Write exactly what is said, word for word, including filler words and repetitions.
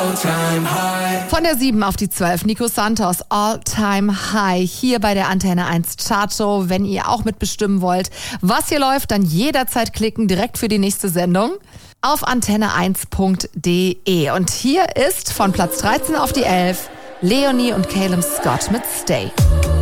Von der sieben auf die zwölf, Nico Santos, All Time High, hier bei der Antenne eins Chartshow. Wenn ihr auch mitbestimmen wollt, was hier läuft, dann jederzeit klicken, direkt für die nächste Sendung auf antenne eins punkt de. Und hier ist von Platz dreizehn auf die elf Leonie und Caleb Scott mit Stay.